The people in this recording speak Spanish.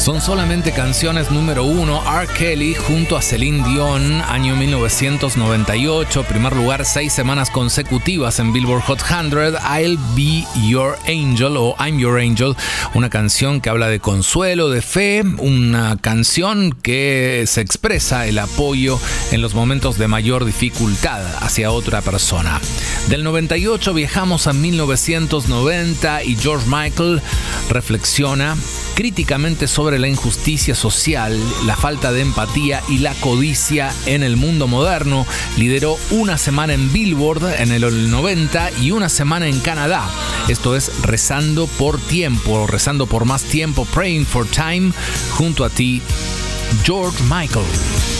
Son solamente canciones número 1. R. Kelly junto a Celine Dion, año 1998, primer lugar 6 semanas consecutivas en Billboard Hot 100. I'll Be Your Angel o I'm Your Angel, una canción que habla de consuelo, de fe, una canción que se expresa el apoyo en los momentos de mayor dificultad hacia otra persona. Del 98 viajamos a 1990 y George Michael reflexiona críticamente sobre la injusticia social, la falta de empatía y la codicia en el mundo moderno. Lideró una semana en Billboard en el 90 y una semana en Canadá. Esto es Rezando por Tiempo, rezando por más tiempo, Praying for Time, junto a ti, George Michael.